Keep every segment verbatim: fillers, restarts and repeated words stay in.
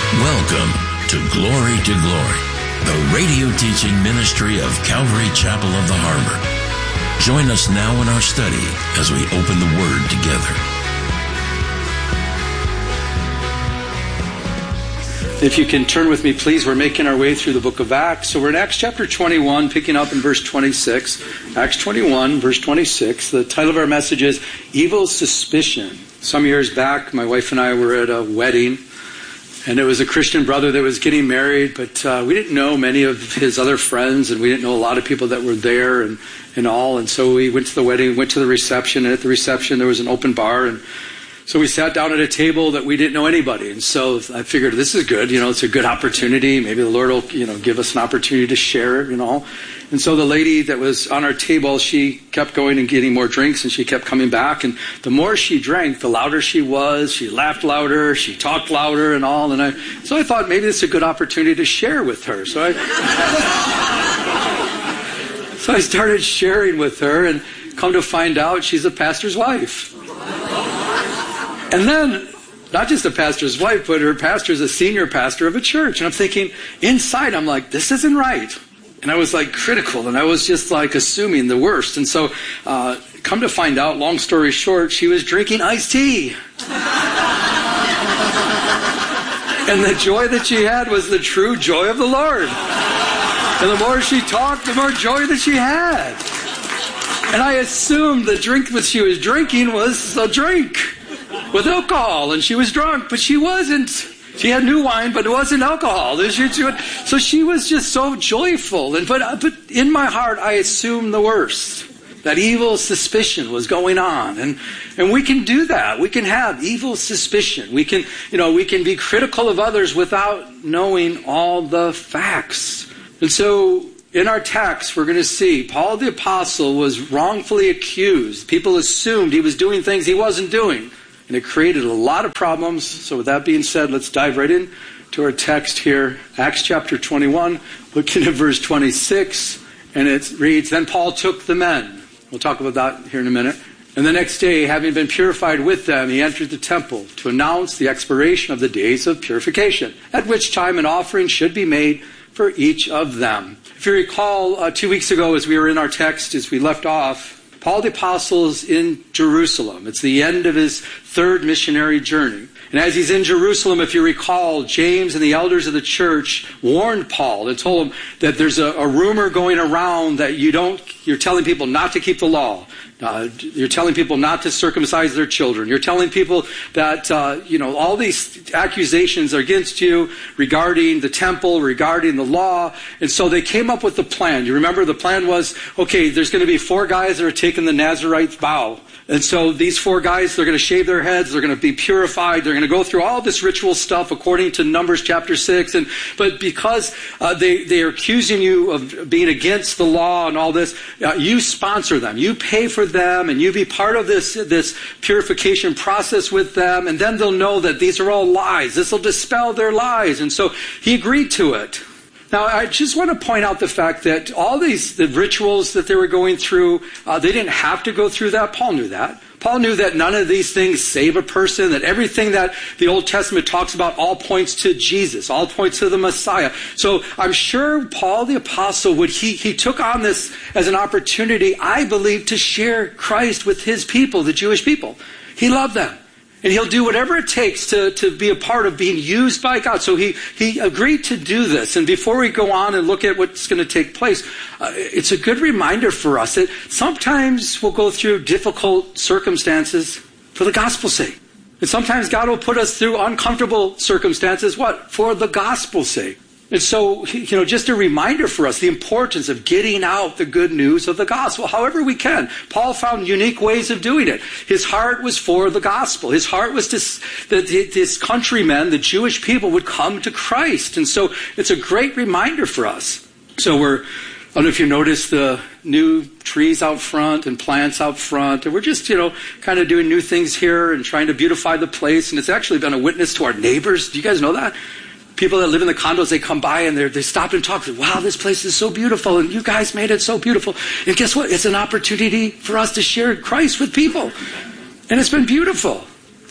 Welcome to Glory to Glory, the radio teaching ministry of Calvary Chapel of the Harbor. Join us now in our study as we open the Word together. If you can turn with me, please, we're making our way through the book of Acts. So we're in Acts chapter twenty-one, picking up in verse twenty-six. Acts twenty-one, verse twenty-six. The title of our message is Evil Suspicion. Some years back, my wife and I were at a wedding. And it was a Christian brother that was getting married, but uh, we didn't know many of his other friends, and we didn't know a lot of people that were there and, and all. And so we went to the wedding, went to the reception, and at the reception there was an open bar. And so we sat down at a table that we didn't know anybody. And so I figured, this is good, you know, it's a good opportunity. Maybe the Lord will, you know, give us an opportunity to share, you know. And so the lady that was on our table, she kept going and getting more drinks, and she kept coming back. And the more she drank, the louder she was. She laughed louder, she talked louder and all. And I, so I thought maybe this is a good opportunity to share with her. So I, so I started sharing with her, and come to find out, she's a pastor's wife. And then, not just a pastor's wife, but her pastor is a senior pastor of a church. And I'm thinking, inside, I'm like, this isn't right. And I was like critical, and I was just like assuming the worst. And so, uh, come to find out, long story short, she was drinking iced tea. And the joy that she had was the true joy of the Lord. And the more she talked, the more joy that she had. And I assumed the drink that she was drinking was a drink with alcohol, and she was drunk, but she wasn't. She had new wine, but it wasn't alcohol. So she was just so joyful. And but, but in my heart, I assumed the worst. That evil suspicion was going on. And, and we can do that. We can have evil suspicion. We can, you know, we can be critical of others without knowing all the facts. And so in our text, we're going to see Paul the Apostle was wrongfully accused. People assumed he was doing things he wasn't doing. And it created a lot of problems. So with that being said, let's dive right in to our text here. Acts chapter twenty-one, looking at verse twenty-six. And it reads, Then Paul took the men. We'll talk about that here in a minute. And the next day, having been purified with them, he entered the temple to announce the expiration of the days of purification, at which time an offering should be made for each of them. If you recall, uh, two weeks ago as we were in our text, as we left off, Paul the Apostle is in Jerusalem. It's the end of his third missionary journey. And as he's in Jerusalem, if you recall, James and the elders of the church warned Paul and told him that there's a, a rumor going around that you don't, you're telling people not to keep the law. Uh, you're telling people not to circumcise their children. You're telling people that, uh, you know, all these accusations are against you regarding the temple, regarding the law. And so they came up with the plan. You remember the plan was, okay, there's going to be four guys that are taking the Nazarite vow. And so these four guys, they're going to shave their heads. They're going to be purified. They're going to go through all this ritual stuff according to Numbers chapter six. And but because uh, they, they are accusing you of being against the law and all this, uh, you sponsor them. You pay for them, and you be part of this, this purification process with them. And then they'll know that these are all lies. This will dispel their lies. And so he agreed to it. Now, I just want to point out the fact that all these the rituals that they were going through, uh, they didn't have to go through that. Paul knew that. Paul knew that none of these things save a person, that everything that the Old Testament talks about all points to Jesus, all points to the Messiah. So I'm sure Paul the Apostle, would he, he took on this as an opportunity, I believe, to share Christ with his people, the Jewish people. He loved them. And he'll do whatever it takes to, to be a part of being used by God. So he, he agreed to do this. And before we go on and look at what's going to take place, uh, it's a good reminder for us that sometimes we'll go through difficult circumstances for the gospel's sake. And sometimes God will put us through uncomfortable circumstances, what? For the gospel's sake. And so, you know, just a reminder for us, the importance of getting out the good news of the gospel, however we can. Paul found unique ways of doing it. His heart was for the gospel. His heart was to, that his countrymen, the Jewish people, would come to Christ. And so it's a great reminder for us. So we're, I don't know if you noticed the new trees out front and plants out front. And we're just, you know, kind of doing new things here and trying to beautify the place. And it's actually been a witness to our neighbors. Do you guys know that? People that live in the condos, they come by and they stop and talk. Wow, this place is so beautiful, and you guys made it so beautiful. And guess what? It's an opportunity for us to share Christ with people. And it's been beautiful.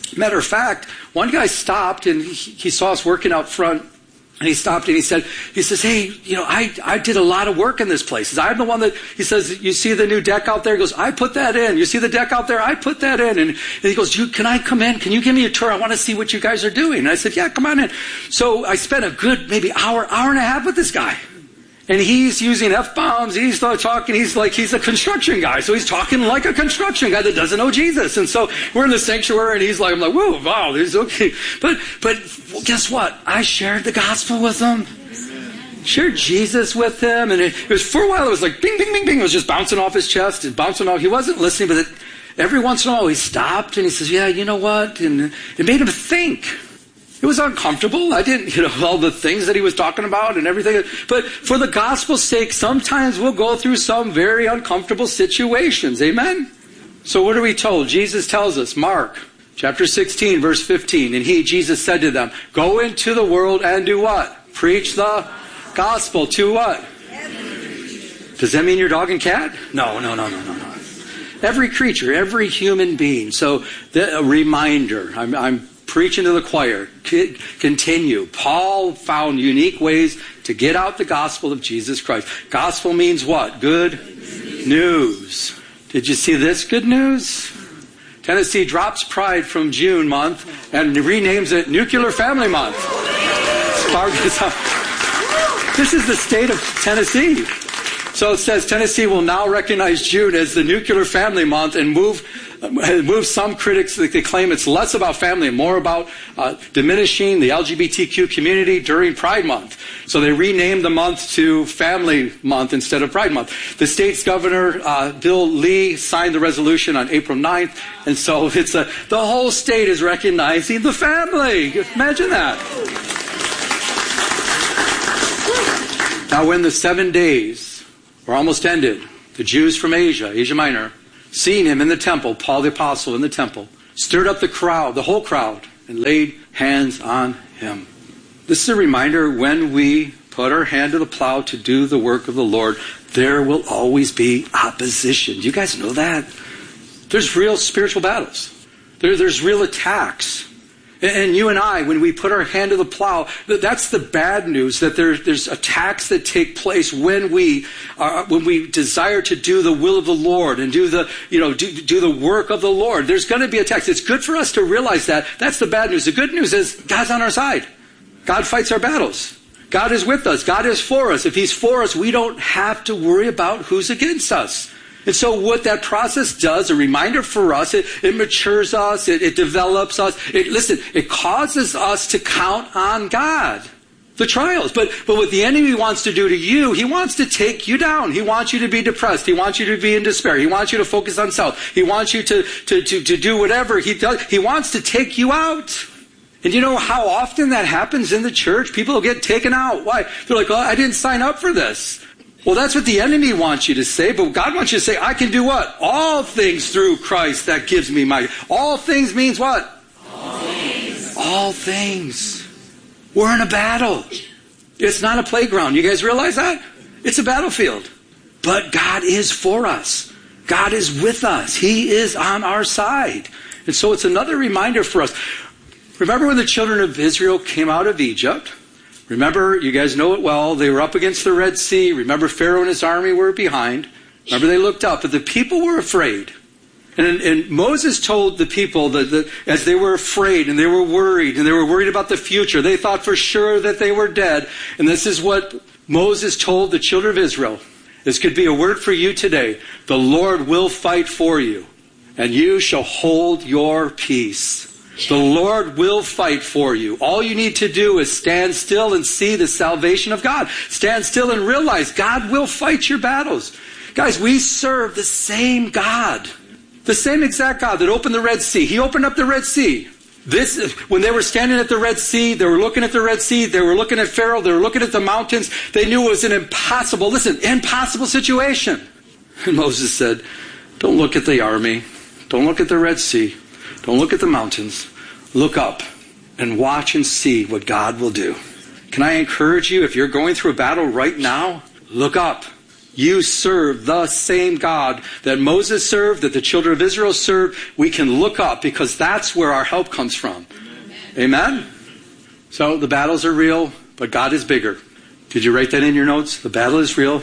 Matter of fact, one guy stopped and he, he saw us working out front. And he stopped and he said, he says, hey, you know, I, I did a lot of work in this place. I'm the one that, he says, you see the new deck out there? He goes, I put that in. You see the deck out there? I put that in. And, and he goes, you, can I come in? Can you give me a tour? I want to see what you guys are doing. And I said, yeah, come on in. So I spent a good maybe hour, hour and a half with this guy. And he's using F-bombs. He's talking, he's like, he's a construction guy. So he's talking like a construction guy that doesn't know Jesus. And so we're in the sanctuary and he's like, I'm like, whoa, wow, this is okay. But, but guess what? I shared the gospel with him. Shared Jesus with him. And it, it was, for a while, it was like bing, bing, bing, bing. It was just bouncing off his chest and bouncing off. He wasn't listening, but it, every once in a while he stopped and he says, yeah, you know what? And it made him think. It was uncomfortable. I didn't, you know, all the things that he was talking about and everything. But for the gospel's sake, sometimes we'll go through some very uncomfortable situations. Amen? So what are we told? Jesus tells us, Mark chapter sixteen, verse fifteen. And he, Jesus, said to them, go into the world and do what? Preach the gospel to what? Does that mean your dog and cat? No, no, no, no, no, no. Every creature, every human being. So the, a reminder, I'm, I'm preaching to the choir. Continue. Paul found unique ways to get out the gospel of Jesus Christ. Gospel means what? Good news. Did you see this good news? Tennessee drops Pride from June month and renames it Nuclear Family Month. This is the state of Tennessee. So it says Tennessee will now recognize June as the Nuclear Family Month and move move some critics that they claim it's less about family and more about uh, diminishing the L G B T Q community during Pride Month. So they renamed the month to Family Month instead of Pride Month. The state's governor, uh, Bill Lee, signed the resolution on April ninth, and so it's a, the whole state is recognizing the family. Imagine that. Now when the seven days were almost ended, the Jews from Asia, Asia Minor, seeing him in the temple, Paul the Apostle in the temple, stirred up the crowd, the whole crowd, and laid hands on him. This is a reminder, when we put our hand to the plow to do the work of the Lord, there will always be opposition. Do you guys know that? There's real spiritual battles. There, there's real attacks. And you and I, when we put our hand to the plow, that's the bad news, that there, there's attacks that take place when we are, when we desire to do the will of the Lord and do the, you know, do, do the work of the Lord. There's going to be attacks. It's good for us to realize that. That's the bad news. The good news is God's on our side. God fights our battles. God is with us. God is for us. If He's for us, we don't have to worry about who's against us. And so what that process does, a reminder for us, it, it matures us, it, it develops us. It, listen, it causes us to count on God, the trials. But, but what the enemy wants to do to you, he wants to take you down. He wants you to be depressed. He wants you to be in despair. He wants you to focus on self. He wants you to, to, to, to do whatever he does. He wants to take you out. And you know how often that happens in the church? People get taken out. Why? They're like, oh, I didn't sign up for this. Well, that's what the enemy wants you to say, but God wants you to say, I can do what? All things through Christ that gives me my... All things means what? All things. All things. We're in a battle. It's not a playground. You guys realize that? It's a battlefield. But God is for us. God is with us. He is on our side. And so it's another reminder for us. Remember when the children of Israel came out of Egypt? Remember, you guys know it well, they were up against the Red Sea. Remember, Pharaoh and his army were behind. Remember, they looked up, but the people were afraid. And, and Moses told the people that, that as they were afraid and they were worried and they were worried about the future, they thought for sure that they were dead. And this is what Moses told the children of Israel. This could be a word for you today. The Lord will fight for you, and you shall hold your peace. The Lord will fight for you. All you need to do is stand still and see the salvation of God. Stand still and realize God will fight your battles. Guys, we serve the same God. The same exact God that opened the Red Sea. He opened up the Red Sea. This, when they were standing at the Red Sea, they were looking at the Red Sea, they were looking at Pharaoh, they were looking at the mountains. They knew it was an impossible, listen, impossible situation. And Moses said, don't look at the army. Don't look at the Red Sea. Don't look at the mountains. Look up and watch and see what God will do. Can I encourage you, if you're going through a battle right now, look up. you serve the same God that Moses served, that the children of Israel served, we can look up because that's where our help comes from. Amen? Amen? So the battles are real, but God is bigger. Did you write that in your notes? The battle is real,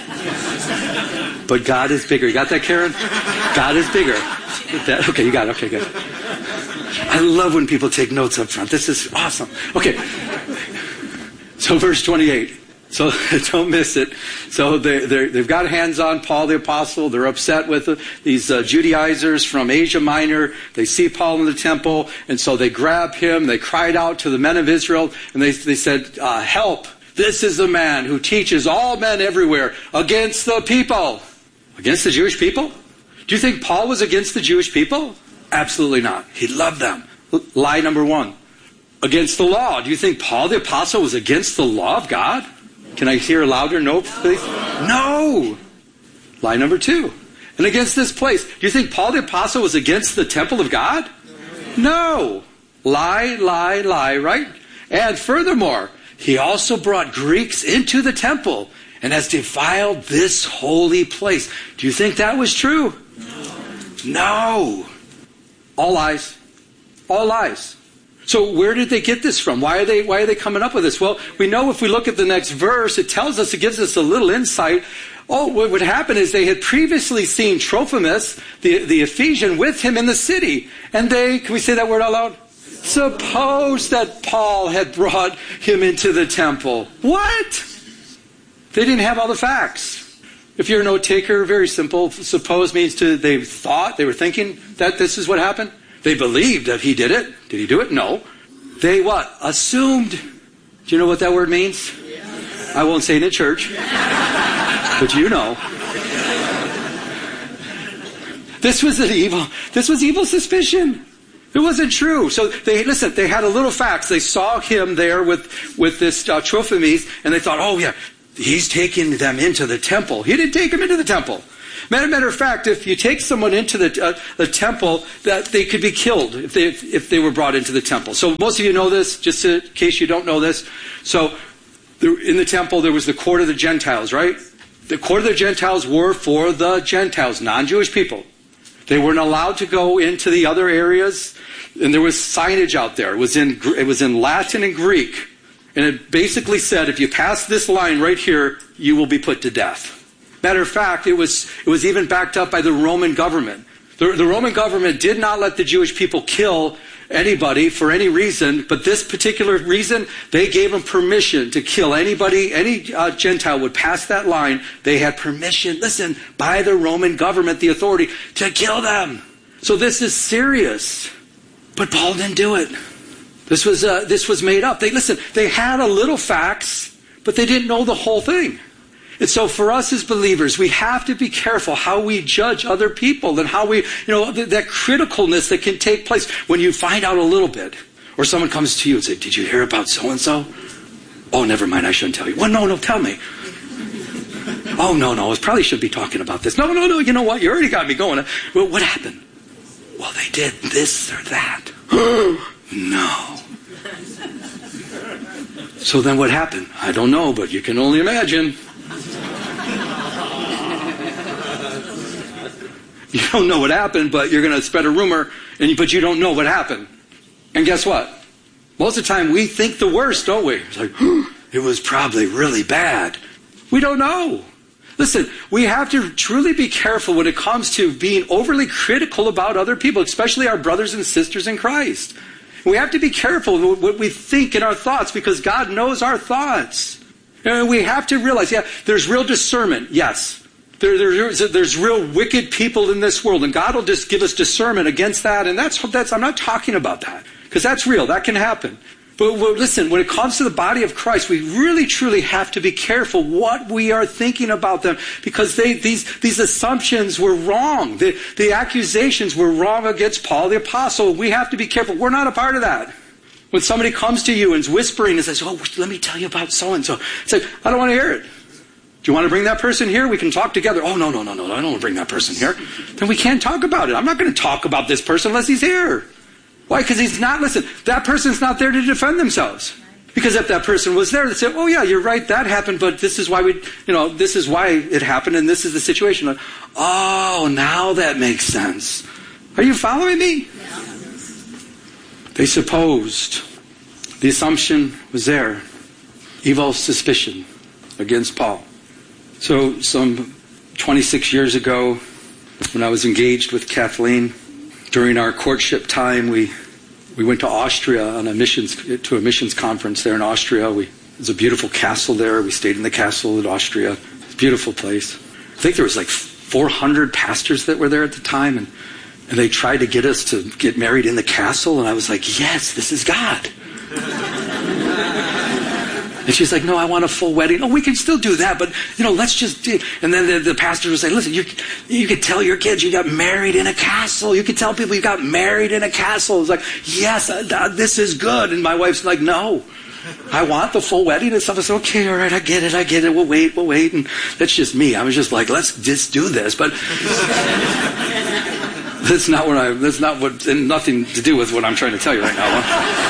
but God is bigger. You got that, Karen? God is bigger. That, okay, you got it. Okay, good. I love when people take notes up front. This is awesome. Okay. So verse twenty-eight. So don't miss it. So they, they've got hands on Paul the Apostle. They're upset with the, these uh, Judaizers from Asia Minor. They see Paul in the temple, and so they grab him. They cried out to the men of Israel, and they, they said, uh, help. This is the man who teaches all men everywhere against the people. Against the Jewish people? Do you think Paul was against the Jewish people? Absolutely not. He loved them. L- lie number one. Against the law. Do you think Paul the Apostle was against the law of God? Can I hear a louder no, please? No. Lie number two. And against this place. Do you think Paul the Apostle was against the temple of God? No. Lie, lie, lie, right? And furthermore, he also brought Greeks into the temple and has defiled this holy place. Do you think that was true? No. No. All lies. All lies. So where did they get this from? Why are they why are they coming up with this? Well, we know if we look at the next verse, it tells us, it gives us a little insight. Oh, what would happen is they had previously seen Trophimus, the, the Ephesian, with him in the city. And they, can we say that word out loud? Suppose that Paul had brought him into the temple. What? They didn't have all the facts. If you're a note taker, very simple. Suppose means to, they thought, they were thinking that this is what happened. They believed that he did it. Did he do it? No. They what? Assumed. Do you know what that word means? I won't say it in church. But you know. This was an evil, this was evil suspicion. It wasn't true. So they, listen, they had a little facts. They saw him there with, with this uh, Trophimus, and they thought, oh yeah, he's taking them into the temple. He didn't take them into the temple. Matter, matter of fact, if you take someone into the, uh, the temple, that they could be killed if they if they were brought into the temple. So most of you know this, just in case you don't know this. So there, in the temple, there was the court of the Gentiles, right? The court of the Gentiles were for the Gentiles, non-Jewish people. They weren't allowed to go into the other areas, and there was signage out there. It was in it was in Latin and Greek, and it basically said, if you pass this line right here, you will be put to death. Matter of fact, it was it was even backed up by the Roman government. The, the Roman government did not let the Jewish people kill anybody for any reason, but this particular reason, they gave them permission to kill anybody, any uh, Gentile would pass that line. They had permission, listen, by the Roman government, the authority, to kill them. So this is serious. But Paul didn't do it. This was uh, this was made up. They listen, they had a little facts, but they didn't know the whole thing. And so for us as believers, we have to be careful how we judge other people and how we, you know, th- that criticalness that can take place when you find out a little bit. Or someone comes to you and says, did you hear about so-and-so? Oh, never mind, I shouldn't tell you. Well, no, no, tell me. Oh, no, no, I probably should be talking about this. No, no, no, you know what? You already got me going. Well, what happened? Well, they did this or that. No. So then what happened? I don't know, but you can only imagine. You don't know what happened, but you're going to spread a rumor, and you, but you don't know what happened. And guess what? Most of the time, we think the worst, don't we? It's like, oh, it was probably really bad. We don't know. Listen, we have to truly be careful when it comes to being overly critical about other people, especially our brothers and sisters in Christ. We have to be careful what we think in our thoughts, because God knows our thoughts. And we have to realize, yeah, there's real discernment, yes. There, there's, there's real wicked people in this world, and God will just give us discernment against that. And that's, that's I'm not talking about that, because that's real. That can happen. But well, listen, when it comes to the body of Christ, we really, truly have to be careful what we are thinking about them, because they, these, these assumptions were wrong. The, the accusations were wrong against Paul the Apostle. We have to be careful. We're not a part of that. When somebody comes to you and is whispering and says, oh, let me tell you about so-and-so. It's like, I don't want to hear it. Do you want to bring that person here? We can talk together. Oh, no, no, no, no, I don't want to bring that person here. Then we can't talk about it. I'm not going to talk about this person unless he's here. Why? Because he's not, listen, that person's not there to defend themselves. Because if that person was there, they'd say, oh yeah, you're right, that happened, but this is why we, you know, this is why it happened, and this is the situation. Like, oh, now that makes sense. Are you following me? Yeah. They supposed. The assumption was there. Evil suspicion against Paul. So some twenty-six years ago, when I was engaged with Kathleen, during our courtship time, we we went to Austria on a missions to a missions conference there in Austria. We there's a beautiful castle there. We stayed in the castle in Austria. It's a beautiful place. I think there was like four hundred pastors that were there at the time, and and they tried to get us to get married in the castle, and I was like, yes, this is God. And she's like, no, I want a full wedding. Oh, we can still do that, but, you know, let's just do. And then the, the pastor was saying, listen, you, you could tell your kids you got married in a castle. You could tell people you got married in a castle. It's like, yes, uh, this is good. And my wife's like, no, I want the full wedding and stuff. I said, okay, all right, I get it, I get it. We'll wait, we'll wait. And that's just me. I was just like, let's just do this. But that's not what I, that's not what, and nothing to do with what I'm trying to tell you right now.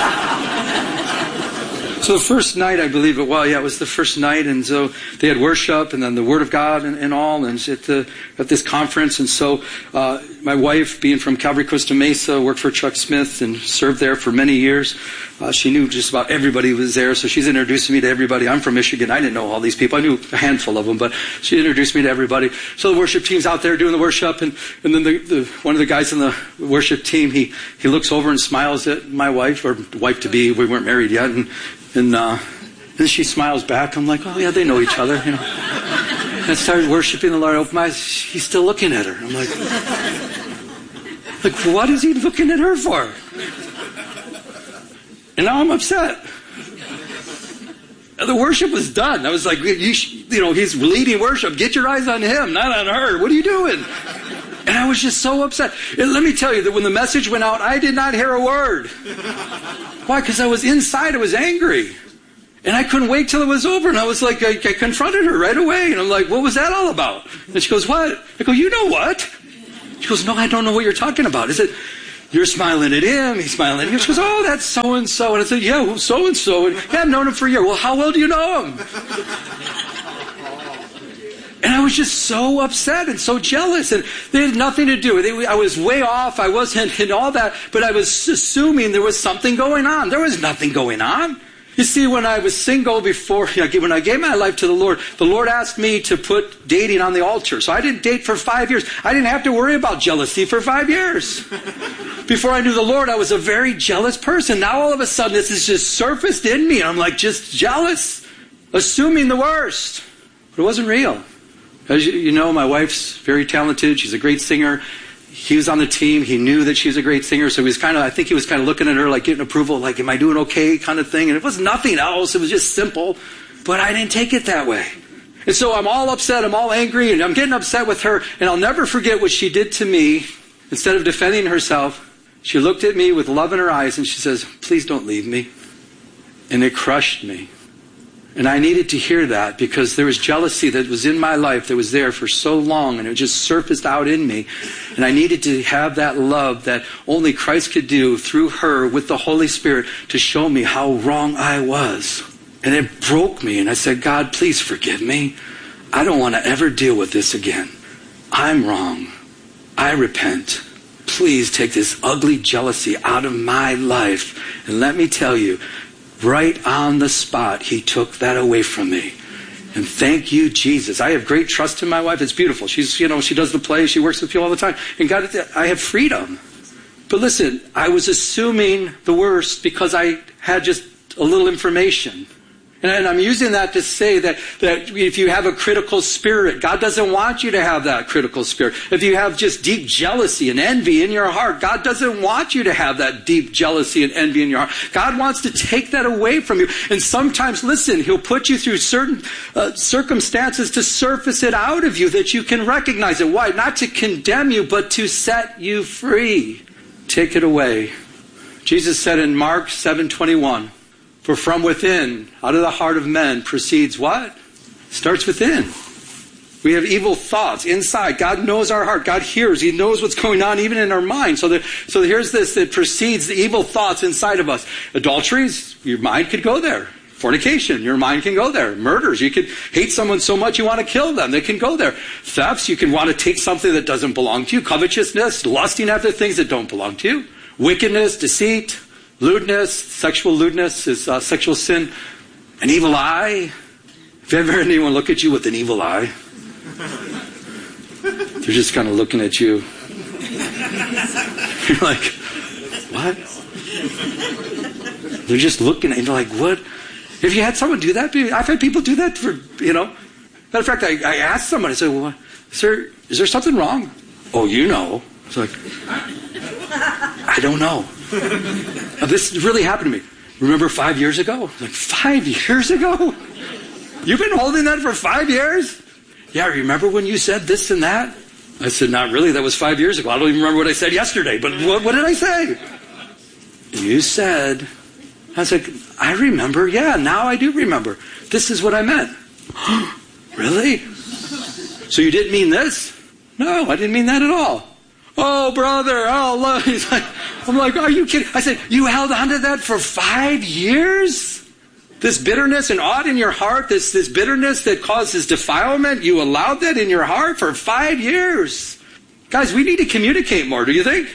So the first night, I believe it, well, yeah, it was the first night, and so they had worship, and then the Word of God, and, and all, and at the at this conference, and so uh, my wife, being from Calvary Costa Mesa, worked for Chuck Smith and served there for many years. Uh, she knew just about everybody who was there, so she's introducing me to everybody. I'm from Michigan. I didn't know all these people. I knew a handful of them, but she introduced me to everybody. So the worship team's out there doing the worship, and, and then the, the, one of the guys in the worship team, he, he looks over and smiles at my wife, or wife-to-be. We weren't married yet, and And uh, then she smiles back. I'm like, oh, yeah, they know each other, you know. And I started worshiping the Lord. I opened my eyes. He's still looking at her. I'm like, like, what is he looking at her for? And now I'm upset. The worship was done. I was like, you, sh- you know, he's leading worship. Get your eyes on him, not on her. What are you doing? And I was just so upset. And let me tell you that when the message went out, I did not hear a word. Why? Because I was inside. I was angry. And I couldn't wait till it was over. And I was like, I, I confronted her right away. And I'm like, what was that all about? And she goes, what? I go, you know what? She goes, no, I don't know what you're talking about. I said, you're smiling at him. He's smiling at you. She goes, oh, that's so-and-so. And I said, yeah, well, so-and-so. And, yeah, I've known him for a year. Well, how well do you know him? And I was just so upset and so jealous, and they had nothing to do with it. I was way off. I wasn't in all that, but I was assuming there was something going on. There was nothing going on. You see, when I was single before, when I gave my life to the Lord, the Lord asked me to put dating on the altar. So I didn't date for five years. I didn't have to worry about jealousy for five years. Before I knew the Lord, I was a very jealous person. Now all of a sudden, this is just surfaced in me. I'm like just jealous, assuming the worst. But it wasn't real. As you know, my wife's very talented. She's a great singer. He was on the team. He knew that she was a great singer. So he was kind of, I think he was kind of looking at her like getting approval, like, am I doing okay kind of thing. And it was nothing else. It was just simple. But I didn't take it that way. And so I'm all upset. I'm all angry. And I'm getting upset with her. And I'll never forget what she did to me. Instead of defending herself, she looked at me with love in her eyes and she says, please don't leave me. And it crushed me. And I needed to hear that because there was jealousy that was in my life that was there for so long and it just surfaced out in me. And I needed to have that love that only Christ could do through her with the Holy Spirit to show me how wrong I was. And it broke me. And I said, God, please forgive me. I don't want to ever deal with this again. I'm wrong. I repent. Please take this ugly jealousy out of my life. And let me tell you, right on the spot, he took that away from me. And thank you, Jesus. I have great trust in my wife. It's beautiful. She's, you know, she does the play. She works with people all the time. And God, I have freedom. But listen, I was assuming the worst because I had just a little information. And I'm using that to say that, that if you have a critical spirit, God doesn't want you to have that critical spirit. If you have just deep jealousy and envy in your heart, God doesn't want you to have that deep jealousy and envy in your heart. God wants to take that away from you. And sometimes, listen, he'll put you through certain uh, circumstances to surface it out of you that you can recognize it. Why? Not to condemn you, but to set you free. Take it away. Jesus said in Mark seven twenty-one, for from within, out of the heart of men, proceeds what? Starts within. We have evil thoughts inside. God knows our heart. God hears. He knows what's going on even in our mind. So, that, so here's this that precedes the evil thoughts inside of us. Adulteries, your mind could go there. Fornication, your mind can go there. Murders, you could hate someone so much you want to kill them. They can go there. Thefts, you can want to take something that doesn't belong to you. Covetousness, lusting after things that don't belong to you. Wickedness, deceit, lewdness. Sexual lewdness is uh, sexual sin. An evil eye. Have you ever heard anyone look at you with an evil eye? They're just kind of looking at you. You're like, what? They're just looking at you. You're like, what? Have you had someone do that? I've had people do that for, you know. Matter of fact, I, I asked someone, I said, well, is there, is there something wrong? Oh, you know. It's like, I don't know. Now, this really happened to me. Remember five years ago? Like, five years ago? You've been holding that for five years? Yeah, remember when you said this and that? I said, not really. That was five years ago. I don't even remember what I said yesterday. But what, what did I say? You said, I was like, I remember. Yeah, now I do remember. This is what I meant. Really? So you didn't mean this? No, I didn't mean that at all. Oh, brother. Oh, look. He's like, I'm like, are you kidding? I said, you held on to that for five years? This bitterness and ought in your heart, this, this bitterness that causes defilement, you allowed that in your heart for five years. Guys, we need to communicate more, do you think?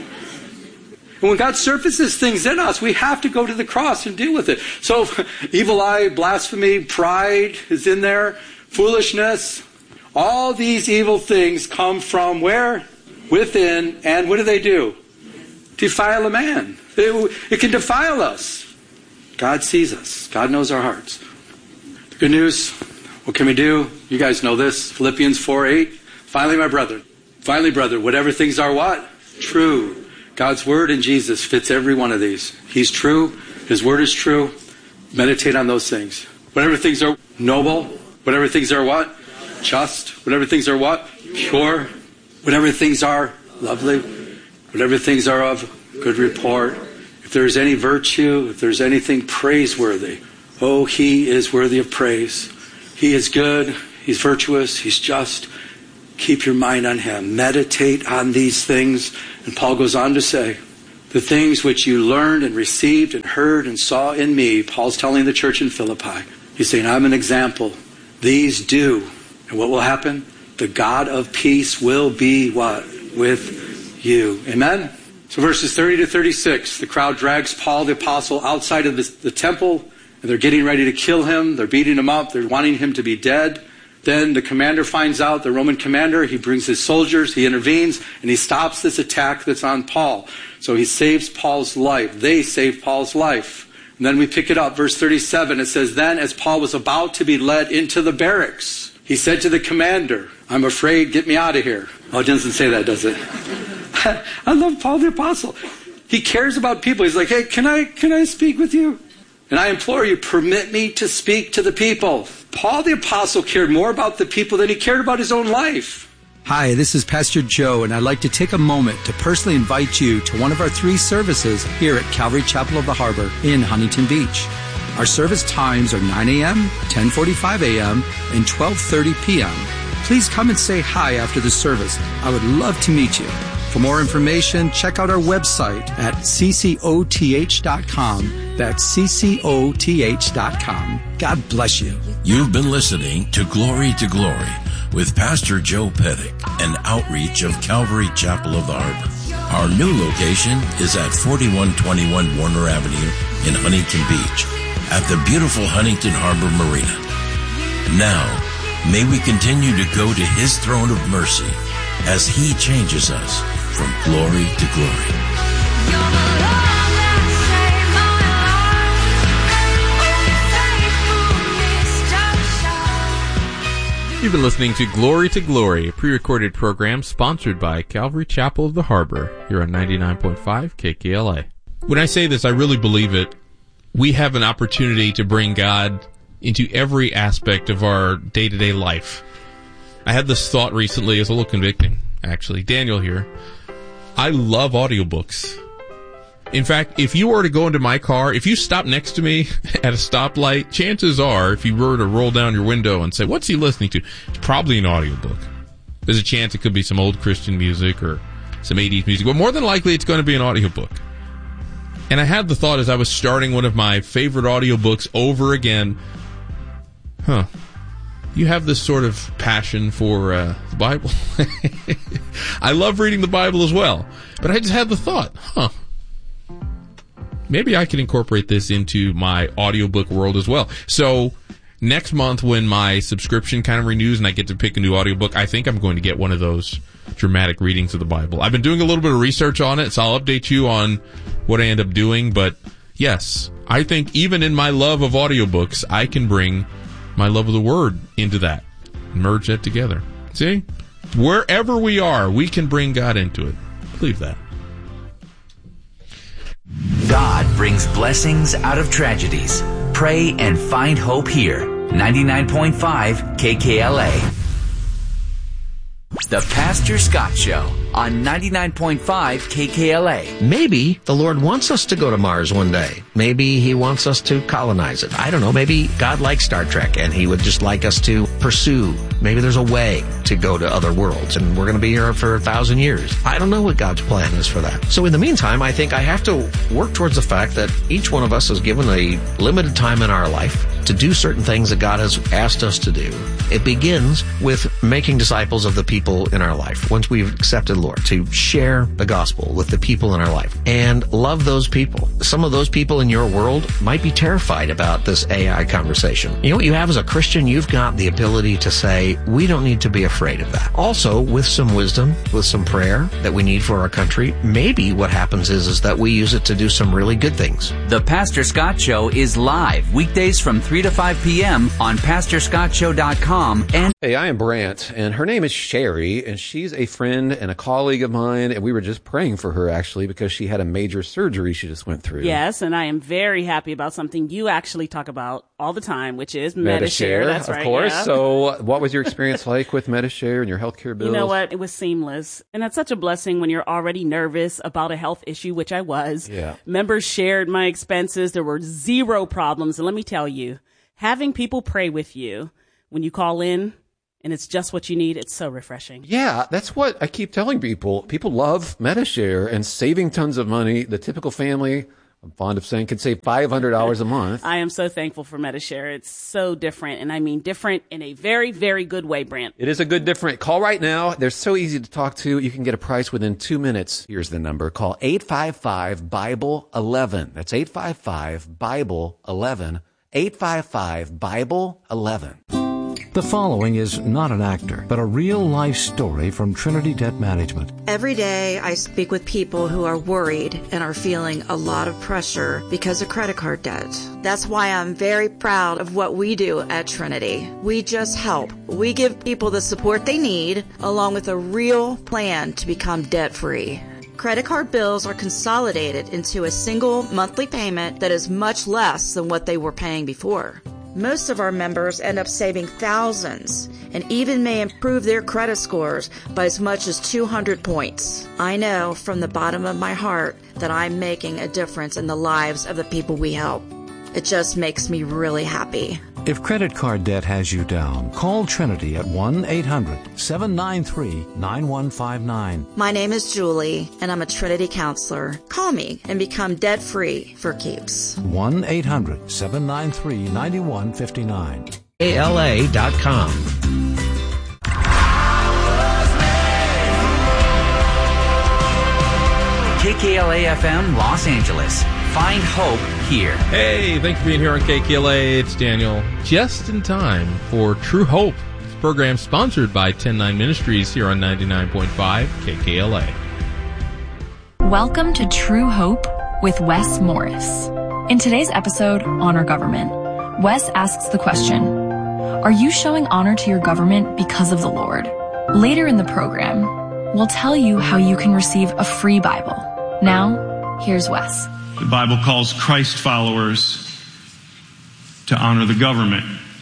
And when God surfaces things in us, we have to go to the cross and deal with it. So, evil eye, blasphemy, pride is in there, foolishness. All these evil things come from where? Within. And what do they do? Defile a man. It, it can defile us. God sees us. God knows our hearts. The good news, what can we do? You guys know this. Philippians four eight. Finally, my brother. Finally, brother, whatever things are what? True. God's word in Jesus fits every one of these. He's true. His word is true. Meditate on those things. Whatever things are noble. Whatever things are what? Just. Whatever things are what? Pure. Whatever things are lovely. Whatever things are of good report. If there is any virtue, if there's anything praiseworthy, oh, he is worthy of praise. He is good. He's virtuous. He's just. Keep your mind on him. Meditate on these things. And Paul goes on to say, the things which you learned and received and heard and saw in me, Paul's telling the church in Philippi. He's saying, I'm an example. These do. And what will happen? The God of peace will be what? With you. Amen? So verses thirty to thirty-six, the crowd drags Paul the apostle outside of the, the temple, and they're getting ready to kill him. They're beating him up. They're wanting him to be dead. Then the commander finds out, the Roman commander, he brings his soldiers, he intervenes, and he stops this attack that's on Paul. So he saves Paul's life. They save Paul's life. And then we pick it up, verse thirty-seven. It says, then as Paul was about to be led into the barracks, he said to the commander, I'm afraid, get me out of here. Oh, it doesn't say that, does it? I love Paul the apostle. He cares about people. He's like, hey, can I can I speak with you? And I implore you, permit me to speak to the people. Paul the apostle cared more about the people than he cared about his own life. Hi, this is Pastor Joe, and I'd like to take a moment to personally invite you to one of our three services here at Calvary Chapel of the Harbor in Huntington Beach. Our service times are nine a.m., ten forty-five a.m., and twelve thirty p.m. Please come and say hi after the service. I would love to meet you. For more information, check out our website at c c o t h dot com. That's c c o t h dot com. God bless you. You've been listening to Glory to Glory with Pastor Joe Pettick, an outreach of Calvary Chapel of the Harbor. Our new location is at forty-one twenty-one Warner Avenue in Huntington Beach at the beautiful Huntington Harbor Marina. Now, may we continue to go to his throne of mercy as he changes us from glory to glory. You've been listening to Glory to Glory, a pre-recorded program sponsored by Calvary Chapel of the Harbor, here on ninety-nine point five K K L A. When I say this, I really believe it. We have an opportunity to bring God into every aspect of our day-to-day life. I had this thought recently, it's a little convicting, actually. Daniel here. I love audiobooks. In fact, if you were to go into my car, if you stop next to me at a stoplight, chances are, if you were to roll down your window and say, what's he listening to? It's probably an audiobook. There's a chance it could be some old Christian music or some eighties music, but more than likely it's going to be an audiobook. And I had the thought as I was starting one of my favorite audiobooks over again, huh, you have this sort of passion for uh, the Bible. I love reading the Bible as well, but I just had the thought, huh, maybe I can incorporate this into my audiobook world as well. So next month when my subscription kind of renews and I get to pick a new audiobook, I think I'm going to get one of those dramatic readings of the Bible. I've been doing a little bit of research on it, so I'll update you on what I end up doing. But yes, I think even in my love of audiobooks, I can bring my love of the Word into that, merge that together. See? Wherever we are, we can bring God into it. Believe that. God brings blessings out of tragedies. Pray and find hope here. ninety-nine point five K K L A. The Pastor Scott Show on ninety-nine point five K K L A. Maybe the Lord wants us to go to Mars one day. Maybe he wants us to colonize it. I don't know. Maybe God likes Star Trek and he would just like us to pursue. Maybe there's a way to go to other worlds and we're going to be here for a thousand years. I don't know what God's plan is for that. So in the meantime, I think I have to work towards the fact that each one of us is given a limited time in our life to do certain things that God has asked us to do. It begins with making disciples of the people in our life. Once we've accepted the Lord, to share the gospel with the people in our life and love those people. Some of those people in your world might be terrified about this A I conversation. You know what you have as a Christian? You've got the ability to say, we don't need to be afraid of that. Also, with some wisdom, with some prayer that we need for our country, maybe what happens is, is that we use it to do some really good things. The Pastor Scott Show is live weekdays from three to five p.m. on pastor scott show dot com. And hey, I am Brant, and her name is Sherry, and she's a friend and a colleague of mine, and we were just praying for her, actually, because she had a major surgery she just went through. Yes, and I am very happy about something you actually talk about all the time, which is Medi-Share. That's right, of course. Yeah. So what was your experience like with Medi-Share and your healthcare bills? You know what? It was seamless. And that's such a blessing when you're already nervous about a health issue, which I was. Yeah. Members shared my expenses. There were zero problems. And let me tell you, having people pray with you when you call in, and it's just what you need, it's so refreshing. Yeah, that's what I keep telling people. People love Medi-Share and saving tons of money. The typical family, I'm fond of saying, can save five hundred dollars a month. I am so thankful for Medi-Share. It's so different, and I mean different in a very, very good way, Brant. It is a good different. Call right now. They're so easy to talk to. You can get a price within two minutes. Here's the number. Call eight five five Bible eleven. That's eight five five Bible eleven. eight five five Bible eleven. The following is not an actor, but a real-life story from Trinity Debt Management. Every day I speak with people who are worried and are feeling a lot of pressure because of credit card debt. That's why I'm very proud of what we do at Trinity. We just help. We give people the support they need, along with a real plan to become debt-free. Credit card bills are consolidated into a single monthly payment that is much less than what they were paying before. Most of our members end up saving thousands and even may improve their credit scores by as much as two hundred points. I know from the bottom of my heart that I'm making a difference in the lives of the people we help. It just makes me really happy. If credit card debt has you down, call Trinity at one eight hundred seven nine three nine one five nine. My name is Julie, and I'm a Trinity counselor. Call me and become debt-free for keeps. one eight hundred seven nine three nine one five nine. K K L A dot com. K K L A F M Los Angeles. Find hope here. Hey, thanks for being here on K K L A. It's Daniel. Just in time for True Hope. This program sponsored by ten nine Ministries here on ninety-nine point five K K L A. Welcome to True Hope with Wes Morris. In today's episode, Honor Government, Wes asks the question, are you showing honor to your government because of the Lord? Later in the program, we'll tell you how you can receive a free Bible. Now, here's Wes. The Bible calls Christ followers to honor the government.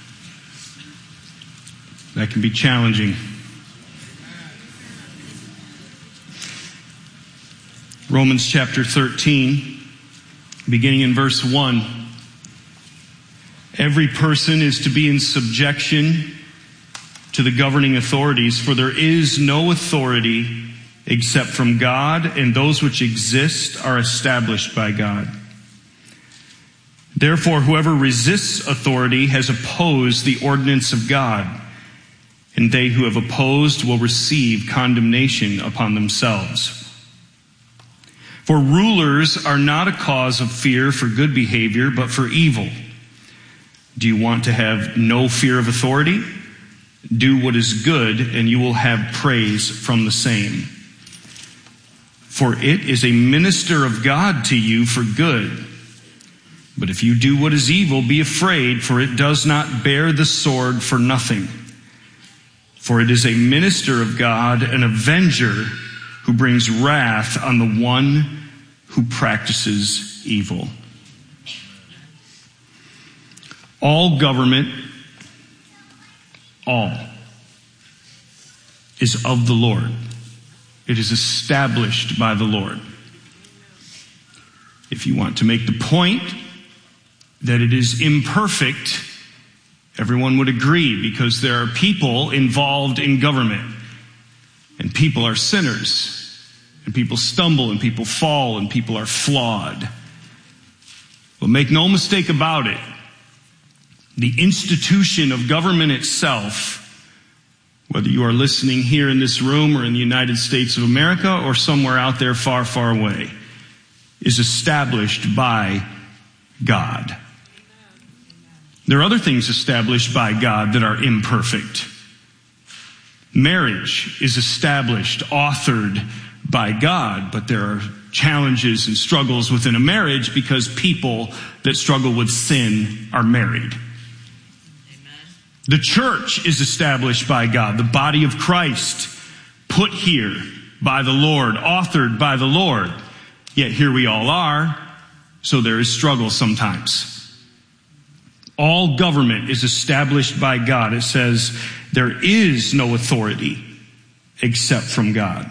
That can be challenging. Romans chapter thirteen beginning in verse one. Every person is to be in subjection to the governing authorities, for there is no authority except from God, and those which exist are established by God. Therefore, whoever resists authority has opposed the ordinance of God, and they who have opposed will receive condemnation upon themselves. For rulers are not a cause of fear for good behavior, but for evil. Do you want to have no fear of authority? Do what is good, and you will have praise from the same. For it is a minister of God to you for good. But if you do what is evil, be afraid, for it does not bear the sword for nothing. For it is a minister of God, an avenger, who brings wrath on the one who practices evil. All government, all, is of the Lord. It is established by the Lord. If you want to make the point that it is imperfect, everyone would agree, because there are people involved in government, and people are sinners, and people stumble, and people fall, and people are flawed. But make no mistake about it, the institution of government itself, whether you are listening here in this room or in the United States of America or somewhere out there far, far away, is established by God. There are other things established by God that are imperfect. Marriage is established, authored by God, but there are challenges and struggles within a marriage because people that struggle with sin are married. The church is established by God, the body of Christ, put here by the Lord, authored by the Lord. Yet here we all are, so there is struggle sometimes. All government is established by God. It says there is no authority except from God.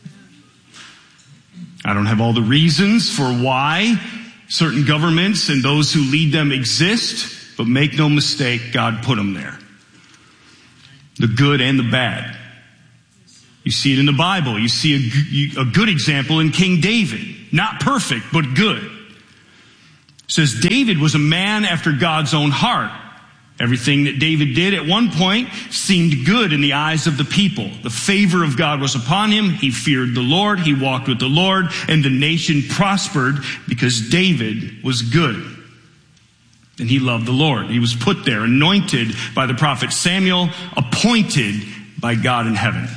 I don't have all the reasons for why certain governments and those who lead them exist, but make no mistake, God put them there. The good and the bad. You see it in the Bible. You see a, a good example in King David. Not perfect, but good. It says David was a man after God's own heart. Everything that David did at one point seemed good in the eyes of the people. The favor of God was upon him. He feared the Lord. He walked with the Lord. And the nation prospered because David was good. And he loved the Lord. He was put there, anointed by the prophet Samuel, appointed by God in heaven.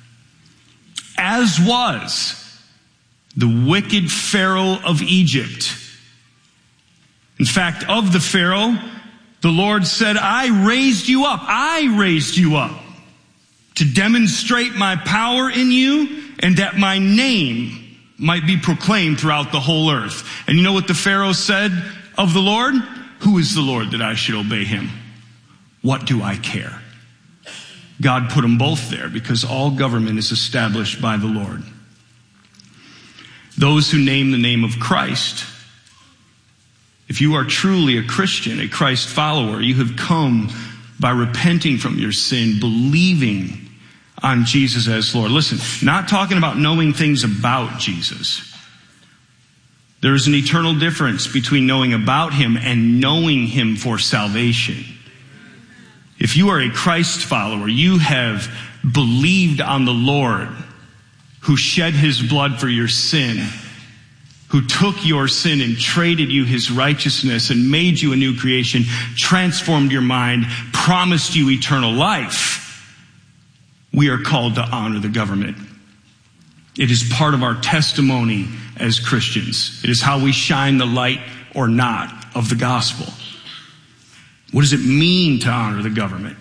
As was the wicked Pharaoh of Egypt. In fact, of the Pharaoh, the Lord said, I raised you up. I raised you up to demonstrate my power in you and that my name might be proclaimed throughout the whole earth. And you know what the Pharaoh said of the Lord? Who is the Lord that I should obey him? What do I care? God put them both there because all government is established by the Lord. Those who name the name of Christ, if you are truly a Christian, a Christ follower, you have come by repenting from your sin, believing on Jesus as Lord. Listen, not talking about knowing things about Jesus. There is an eternal difference between knowing about him and knowing him for salvation. If you are a Christ follower, you have believed on the Lord who shed his blood for your sin, who took your sin and traded you his righteousness and made you a new creation, transformed your mind, promised you eternal life. We are called to honor the government. It is part of our testimony as Christians. It is how we shine the light or not of the gospel. What does it mean to honor the government?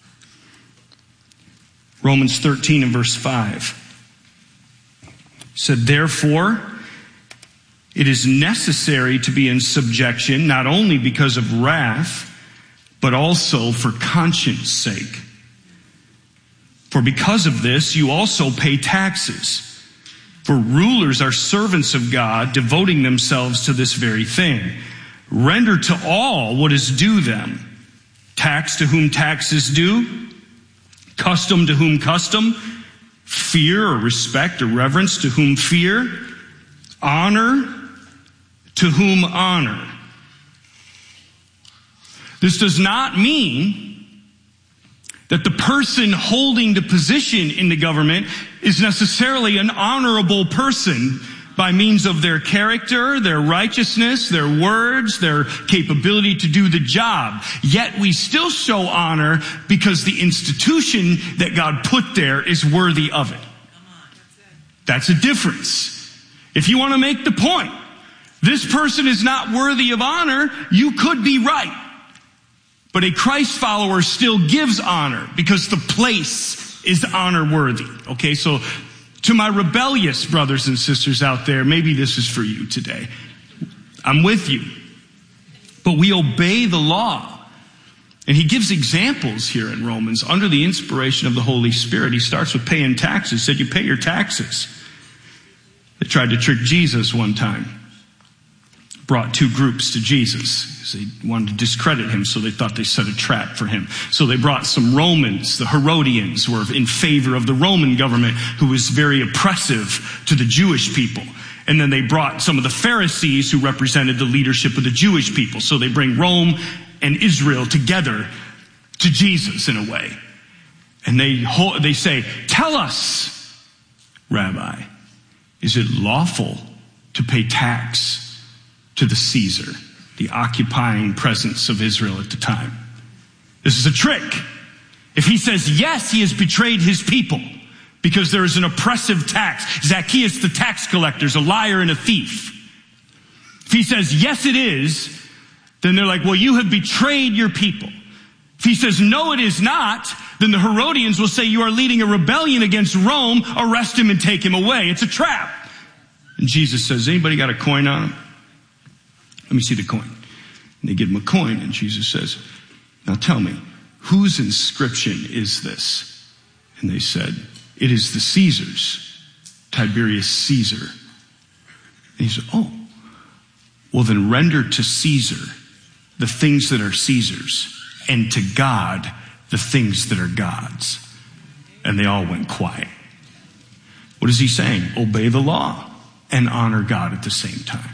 Romans thirteen and verse five said, therefore, it is necessary to be in subjection, not only because of wrath, but also for conscience sake. For because of this, you also pay taxes. For rulers are servants of God, devoting themselves to this very thing. Render to all what is due them. Tax to whom tax is due. Custom to whom custom. Fear or respect or reverence to whom fear. Honor to whom honor. This does not mean that the person holding the position in the government is necessarily an honorable person by means of their character, their righteousness, their words, their capability to do the job. Yet we still show honor because the institution that God put there is worthy of it. That's a difference. If you want to make the point, this person is not worthy of honor, you could be right. But a Christ follower still gives honor because the place is honor worthy. Okay, so to my rebellious brothers and sisters out there, maybe this is for you today. I'm with you. But we obey the law. And he gives examples here in Romans under the inspiration of the Holy Spirit. He starts with paying taxes. He said, you pay your taxes. They tried to trick Jesus one time. Brought two groups to Jesus. They wanted to discredit him, so they thought they set a trap for him. So they brought some Romans. The Herodians were in favor of the Roman government, who was very oppressive to the Jewish people. And then they brought some of the Pharisees who represented the leadership of the Jewish people. So they bring Rome and Israel together to Jesus in a way. And they, they say, tell us, Rabbi, is it lawful to pay tax to the Caesar, the occupying presence of Israel at the time? This is a trick. If he says yes, he has betrayed his people because there is an oppressive tax. Zacchaeus, the tax collector, is a liar and a thief. If he says yes, it is, then they're like, well, you have betrayed your people. If he says no, it is not, then the Herodians will say you are leading a rebellion against Rome, arrest him and take him away. It's a trap. And Jesus says, anybody got a coin on him? Let me see the coin. And they give him a coin, and Jesus says, now tell me, whose inscription is this? And they said, it is the Caesar's, Tiberius Caesar. And he said, oh, well then render to Caesar the things that are Caesar's, and to God the things that are God's. And they all went quiet. What is he saying? Obey the law and honor God at the same time.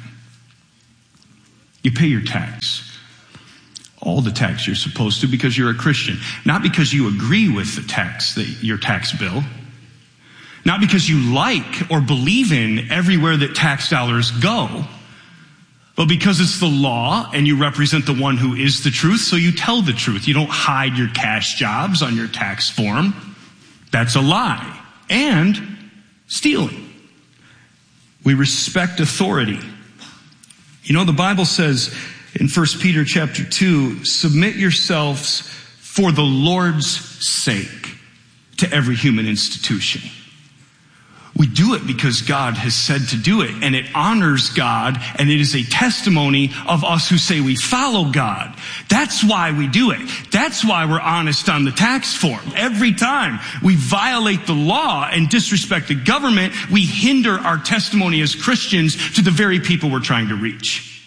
You pay your tax. All the tax you're supposed to because you're a Christian. Not because you agree with the tax, the, your tax bill. Not because you like or believe in everywhere that tax dollars go. But because it's the law and you represent the one who is the truth, so you tell the truth. You don't hide your cash jobs on your tax form. That's a lie. And stealing. We respect authority. You know, the Bible says in First Peter chapter two, submit yourselves for the Lord's sake to every human institution. We do it because God has said to do it, and it honors God, and it is a testimony of us who say we follow God. That's why we do it. That's why we're honest on the tax form. Every time we violate the law and disrespect the government, we hinder our testimony as Christians to the very people we're trying to reach.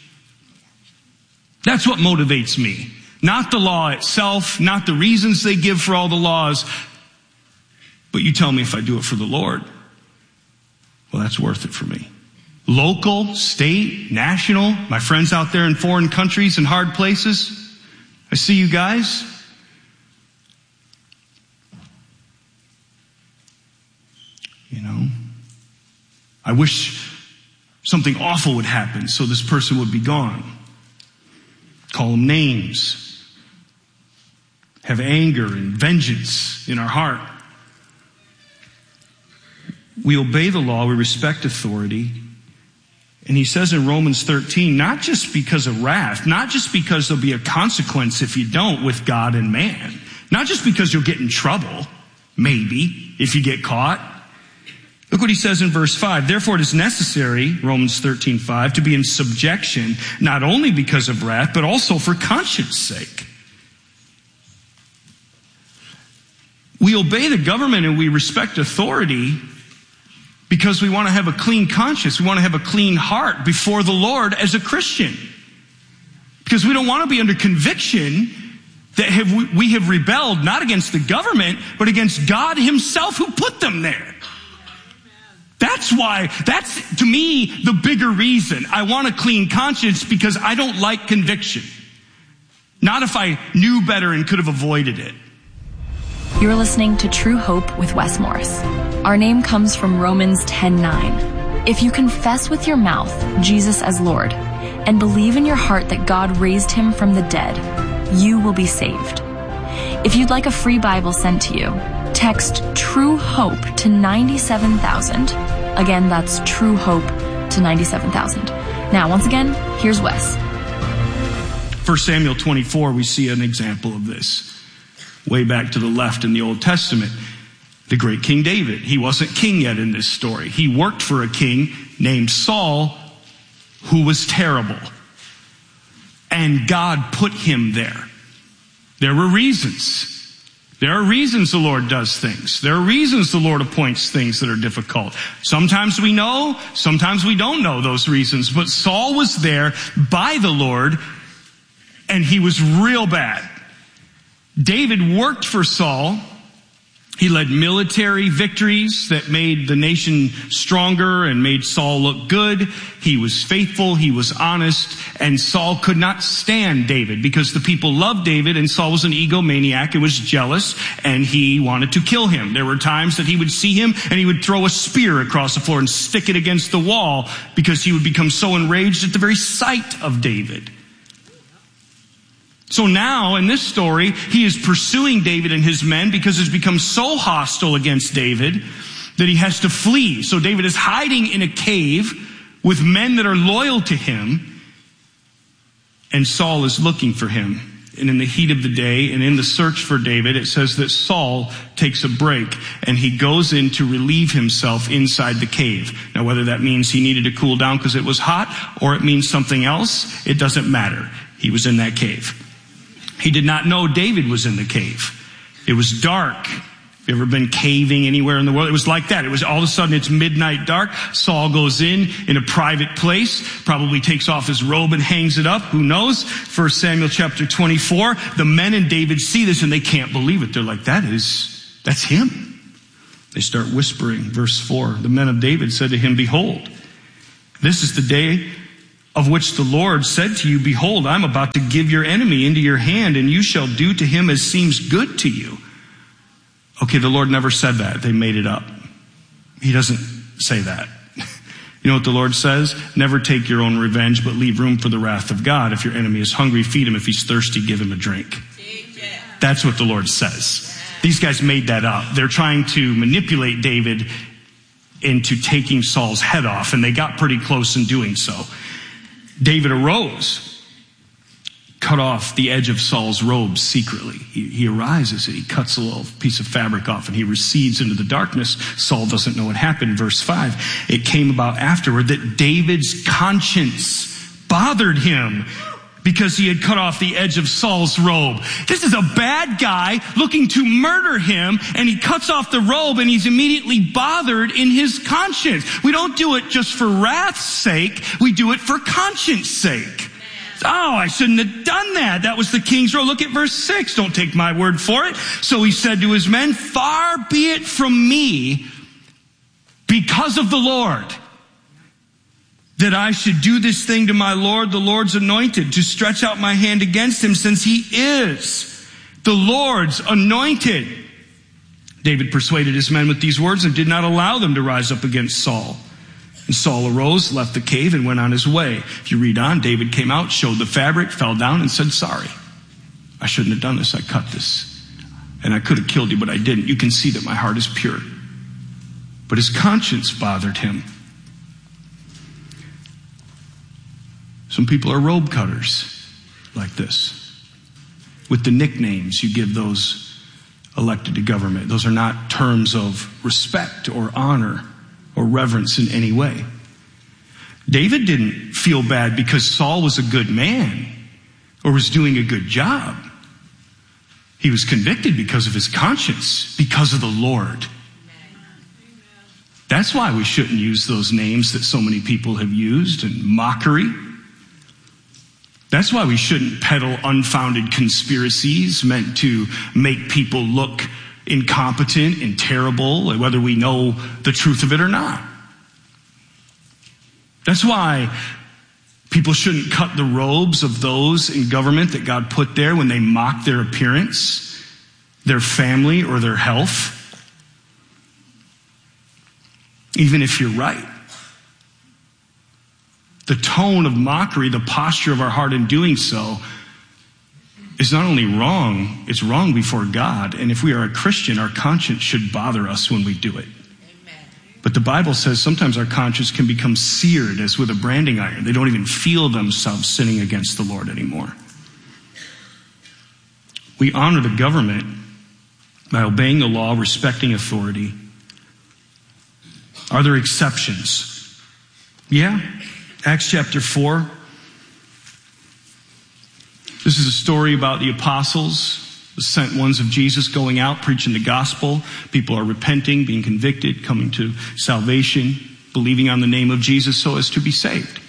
That's what motivates me. Not the law itself, not the reasons they give for all the laws, but you tell me if I do it for the Lord. Well, that's worth it for me. Local, state, national, my friends out there in foreign countries and hard places, I see you guys. You know, I wish something awful would happen so this person would be gone. Call them names. Have anger and vengeance in our heart. We obey the law, we respect authority. And he says in Romans thirteen, not just because of wrath, not just because there'll be a consequence if you don't with God and man, not just because you'll get in trouble, maybe, if you get caught. Look what he says in verse five. Therefore it is necessary, Romans thirteen five, to be in subjection, not only because of wrath, but also for conscience sake. We obey the government and we respect authority because we want to have a clean conscience. We want to have a clean heart before the Lord as a Christian. Because we don't want to be under conviction that have we, we have rebelled not against the government, but against God himself who put them there. That's why, that's to me the bigger reason. I want a clean conscience because I don't like conviction. Not if I knew better and could have avoided it. You're listening to True Hope with Wes Morris. Our name comes from Romans ten nine. If you confess with your mouth Jesus as Lord and believe in your heart that God raised him from the dead, you will be saved. If you'd like a free Bible sent to you, text True Hope to ninety-seven thousand. Again, that's True Hope to ninety-seven thousand. Now, once again, here's Wes. First Samuel twenty-four, we see an example of this. Way back to the left in the Old Testament, the great King David. He wasn't king yet in this story. He worked for a king named Saul, who was terrible. And God put him there. There were reasons. There are reasons the Lord does things. There are reasons the Lord appoints things that are difficult. Sometimes we know, sometimes we don't know those reasons. But Saul was there by the Lord, and he was real bad. David worked for Saul. He led military victories that made the nation stronger and made Saul look good. He was faithful. He was honest. And Saul could not stand David because the people loved David, and Saul was an egomaniac and was jealous, and he wanted to kill him. There were times that he would see him and he would throw a spear across the floor and stick it against the wall because he would become so enraged at the very sight of David. So now, in this story, he is pursuing David and his men because he's become so hostile against David that he has to flee. So David is hiding in a cave with men that are loyal to him, and Saul is looking for him. And in the heat of the day and in the search for David, it says that Saul takes a break and he goes in to relieve himself inside the cave. Now, whether that means he needed to cool down because it was hot or it means something else, it doesn't matter. He was in that cave. He did not know David was in the cave. It was dark. You ever been caving anywhere in the world? It was like that. It was all of a sudden it's midnight dark. Saul goes in in a private place, probably takes off his robe and hangs it up. Who knows? First Samuel chapter twenty-four. The men in David see this and they can't believe it. They're like, that is, that's him. They start whispering. Verse four. The men of David said to him, behold, this is the day of which the Lord said to you, behold, I'm about to give your enemy into your hand, and you shall do to him as seems good to you. Okay, the Lord never said that. They made it up. He doesn't say that. You know what the Lord says? Never take your own revenge, but leave room for the wrath of God. If your enemy is hungry, feed him. If he's thirsty, give him a drink. That's what the Lord says. These guys made that up. They're trying to manipulate David into taking Saul's head off, and they got pretty close in doing so. David arose, cut off the edge of Saul's robe secretly. He, he arises and he cuts a little piece of fabric off and he recedes into the darkness. Saul doesn't know what happened. Verse five, it came about afterward that David's conscience bothered him because he had cut off the edge of Saul's robe. This is a bad guy looking to murder him, and he cuts off the robe and he's immediately bothered in his conscience. We don't do it just for wrath's sake. We do it for conscience sake. Oh, I shouldn't have done that. That was the king's robe. Look at verse six. Don't take my word for it. So he said to his men, far be it from me, because of the Lord, that I should do this thing to my Lord, the Lord's anointed, to stretch out my hand against him, since he is the Lord's anointed. David persuaded his men with these words and did not allow them to rise up against Saul. And Saul arose, left the cave, and went on his way. If you read on, David came out, showed the fabric, fell down, and said, sorry, I shouldn't have done this. I cut this. And I could have killed you, but I didn't. You can see that my heart is pure. But his conscience bothered him. Some people are robe cutters like this. With the nicknames you give those elected to government. Those are not terms of respect or honor or reverence in any way. David didn't feel bad because Saul was a good man or was doing a good job. He was convicted because of his conscience, because of the Lord. That's why we shouldn't use those names that so many people have used in mockery. That's why we shouldn't peddle unfounded conspiracies meant to make people look incompetent and terrible, whether we know the truth of it or not. That's why people shouldn't cut the robes of those in government that God put there when they mock their appearance, their family, or their health. Even if you're right. The tone of mockery, the posture of our heart in doing so, is not only wrong, it's wrong before God. And if we are a Christian, our conscience should bother us when we do it. Amen. But the Bible says sometimes our conscience can become seared as with a branding iron. They don't even feel themselves sinning against the Lord anymore. We honor the government by obeying the law, respecting authority. Are there exceptions? Yeah. Acts chapter four. This is a story about the apostles, the sent ones of Jesus, going out, preaching the gospel. People are repenting, being convicted, coming to salvation, believing on the name of Jesus so as to be saved.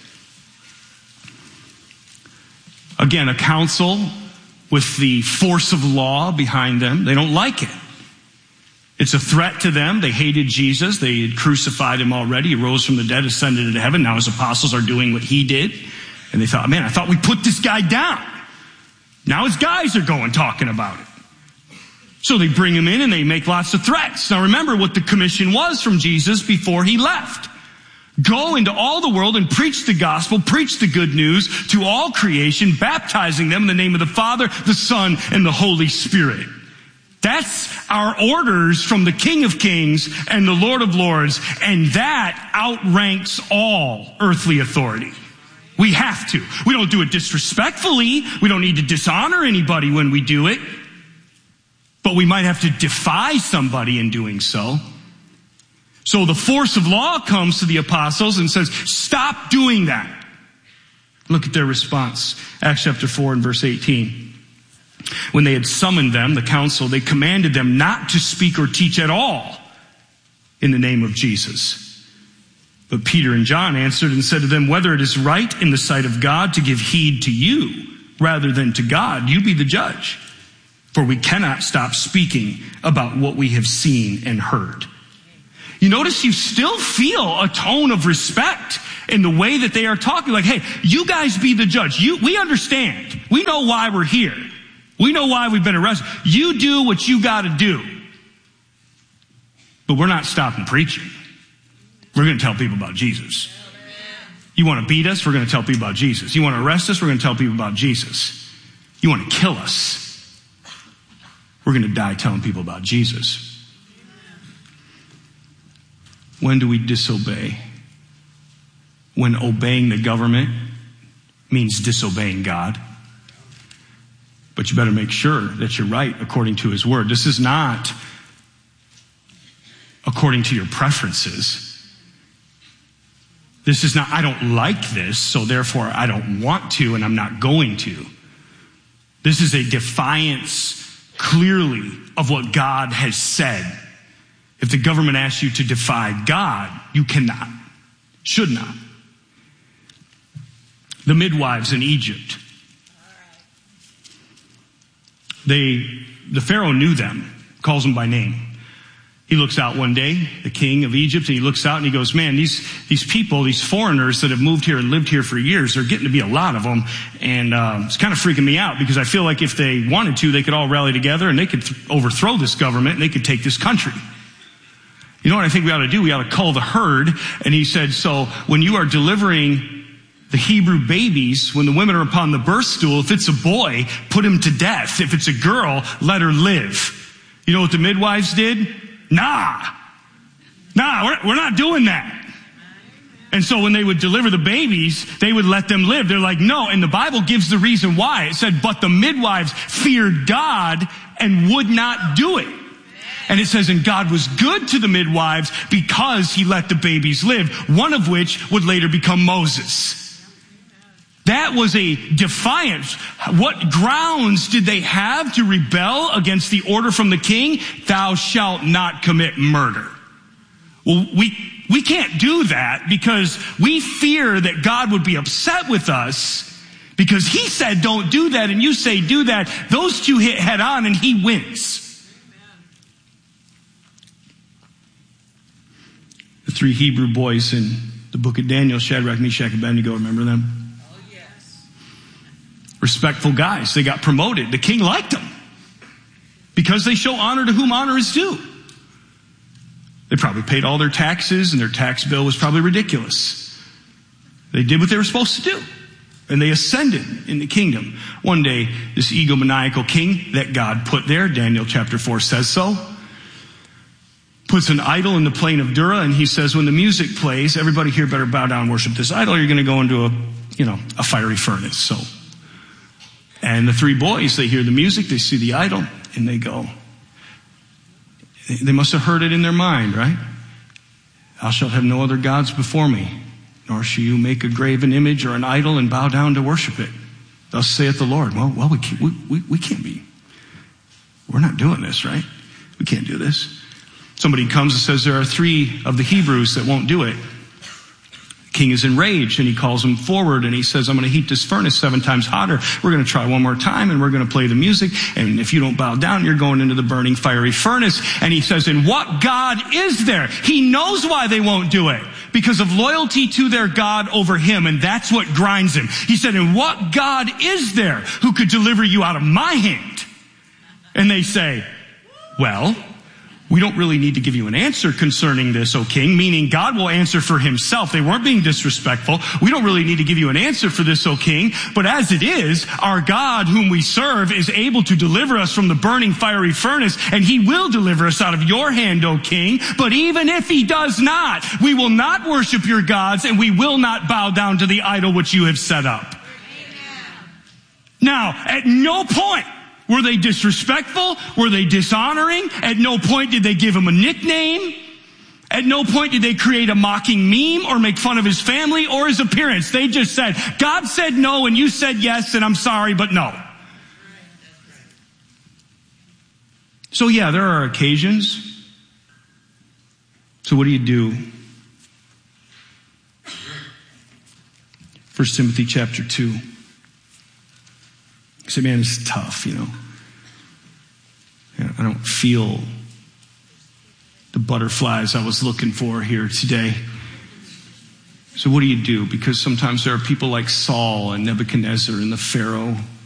Again, a council with the force of law behind them. They don't like it. It's a threat to them. They hated Jesus. They had crucified him already. He rose from the dead, ascended into heaven. Now his apostles are doing what he did. And they thought, man, I thought we put this guy down. Now his guys are going talking about it. So they bring him in and they make lots of threats. Now remember what the commission was from Jesus before he left. Go into all the world and preach the gospel, preach the good news to all creation, baptizing them in the name of the Father, the Son, and the Holy Spirit. That's our orders from the King of Kings and the Lord of Lords, and that outranks all earthly authority. We have to. We don't do it disrespectfully. We don't need to dishonor anybody when we do it. But we might have to defy somebody in doing so. So the force of law comes to the apostles and says, stop doing that. Look at their response. Acts chapter four and verse eighteen. When they had summoned them, the council, they commanded them not to speak or teach at all in the name of Jesus. But Peter and John answered and said to them, whether it is right in the sight of God to give heed to you rather than to God, you be the judge. For we cannot stop speaking about what we have seen and heard. You notice you still feel a tone of respect in the way that they are talking. Like, hey, you guys be the judge. You, we understand. We know why we're here. We know why we've been arrested. You do what you got to do. But we're not stopping preaching. We're going to tell people about Jesus. You want to beat us? We're going to tell people about Jesus. You want to arrest us? We're going to tell people about Jesus. You want to kill us? We're going to die telling people about Jesus. When do we disobey? When obeying the government means disobeying God. But you better make sure that you're right according to his word. This is not according to your preferences. This is not, I don't like this, so therefore I don't want to and I'm not going to. This is a defiance clearly of what God has said. If the government asks you to defy God, you cannot, should not. The midwives in Egypt. They, the Pharaoh knew them, calls them by name. He looks out one day, the king of Egypt, and he looks out and he goes, man, these, these people, these foreigners that have moved here and lived here for years, they're getting to be a lot of them. And uh, it's kind of freaking me out because I feel like if they wanted to, they could all rally together and they could th- overthrow this government and they could take this country. You know what I think we ought to do? We ought to cull the herd. And he said, so when you are delivering the Hebrew babies, when the women are upon the birth stool, if it's a boy, put him to death. If it's a girl, let her live. You know what the midwives did? Nah. Nah, we're, we're not doing that. And so when they would deliver the babies, they would let them live. They're like, no. And the Bible gives the reason why. It said, but the midwives feared God and would not do it. And it says, and God was good to the midwives because he let the babies live, one of which would later become Moses. That was a defiance. What grounds did they have to rebel against the order from the king? Thou shalt not commit murder. Well, we, we can't do that because we fear that God would be upset with us because he said don't do that and you say do that. Those two hit head on and he wins. The three Hebrew boys in the book of Daniel, Shadrach, Meshach, and Abednego, remember them? Oh, yes. Respectful guys. They got promoted. The king liked them because they show honor to whom honor is due. They probably paid all their taxes, and their tax bill was probably ridiculous. They did what they were supposed to do, and they ascended in the kingdom. One day, this egomaniacal king that God put there, Daniel chapter four says so, puts an idol in the plain of Dura, and he says, when the music plays, everybody here better bow down and worship this idol, or you're going to go into a, you know, a fiery furnace. So, and the three boys, they hear the music, they see the idol, and they go, they must have heard it in their mind, right? Thou shalt have no other gods before me, nor shall you make a graven image or an idol and bow down to worship it. Thus saith the Lord. Well, well, we can't, we, we, we can't be, we're not doing this, right? We can't do this. Somebody comes and says there are three of the Hebrews that won't do it. The king is enraged and he calls them forward and he says, I'm going to heat this furnace seven times hotter. We're going to try one more time and we're going to play the music. And if you don't bow down, you're going into the burning fiery furnace. And he says, and what God is there? He knows why they won't do it. Because of loyalty to their God over him. And that's what grinds him. He said, and what God is there who could deliver you out of my hand? And they say, well, we don't really need to give you an answer concerning this, O king, meaning God will answer for himself. They weren't being disrespectful. We don't really need to give you an answer for this, O king. But as it is, our God whom we serve is able to deliver us from the burning fiery furnace, and he will deliver us out of your hand, O king. But even if he does not, we will not worship your gods, and we will not bow down to the idol which you have set up. Amen. Now, at no point were they disrespectful? Were they dishonoring? At no point did they give him a nickname. At no point did they create a mocking meme or make fun of his family or his appearance. They just said, God said no and you said yes and I'm sorry, but no. So yeah, there are occasions. So what do you do? First Timothy chapter two. You say, man, it's tough, you know. I don't feel the butterflies I was looking for here today. So what do you do? Because sometimes there are people like Saul and Nebuchadnezzar and the Pharaoh